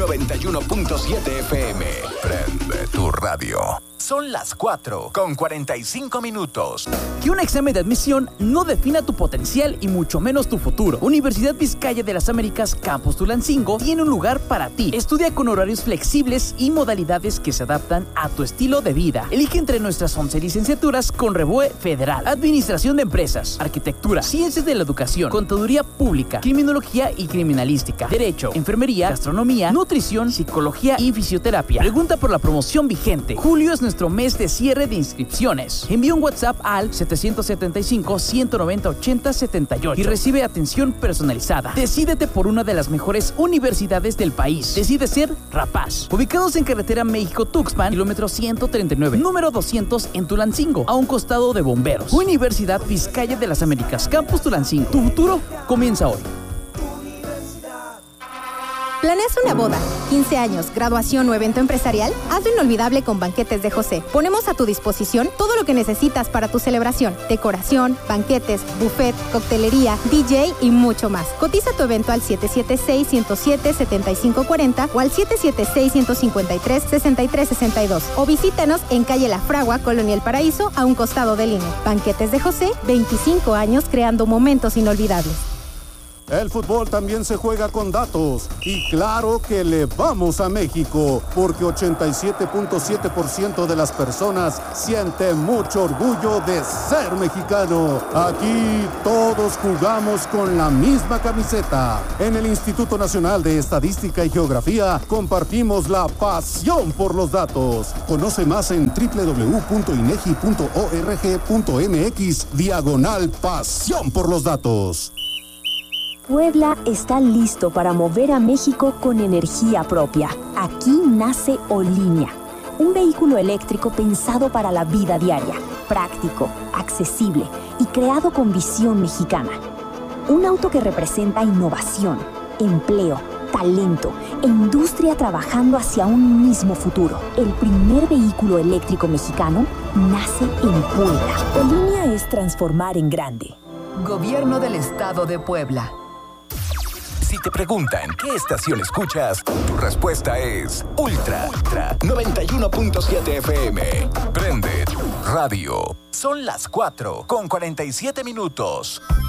91.7 FM. Prende tu radio. Son las 4:45. Que un examen de admisión no defina tu potencial y mucho menos tu futuro. Universidad Vizcaya de las Américas Campus Tulancingo tiene un lugar para ti. Estudia con horarios flexibles y modalidades que se adaptan a tu estilo de vida. Elige entre nuestras 11 licenciaturas con REBUE Federal, Administración de Empresas, Arquitectura, Ciencias de la Educación, Contaduría Pública, Criminología y Criminalística, Derecho, Enfermería, Gastronomía, Nutrición, Psicología y Fisioterapia. Pregunta por la promoción vigente. Julio es nuestro mes de cierre de inscripciones. Envía un WhatsApp al 775-190-8078 y recibe atención personalizada. Decídete por una de las mejores universidades del país. Decide ser Rapaz. Ubicados en carretera México-Tuxpan, kilómetro 139, número 200 en Tulancingo, a un costado de Bomberos. Universidad Vizcaya de las Américas, Campus Tulancingo. Tu futuro comienza hoy. ¿Planeas una boda, 15 años, graduación o evento empresarial? Hazlo inolvidable con Banquetes de José. Ponemos a tu disposición todo lo que necesitas para tu celebración. Decoración, banquetes, buffet, coctelería, DJ y mucho más. Cotiza tu evento al 776-107-7540 o al 776-153-6362 o visítanos en calle La Fragua, Colonia El Paraíso, a un costado del INE. Banquetes de José, 25 años creando momentos inolvidables. El fútbol también se juega con datos y claro que le vamos a México porque 87.7% de las personas siente mucho orgullo de ser mexicano. Aquí todos jugamos con la misma camiseta. En el Instituto Nacional de Estadística y Geografía compartimos la pasión por los datos. Conoce más en www.inegi.org.mx/pasión por los datos. Puebla está listo para mover a México con energía propia. Aquí nace Olinea, un vehículo eléctrico pensado para la vida diaria, práctico, accesible y creado con visión mexicana. Un auto que representa innovación, empleo, talento e industria trabajando hacia un mismo futuro. El primer vehículo eléctrico mexicano nace en Puebla. Olinea es transformar en grande. Gobierno del Estado de Puebla. Si te preguntan qué estación escuchas, tu respuesta es Ultra 91.7 FM. Prende tu radio. Son las 4:47.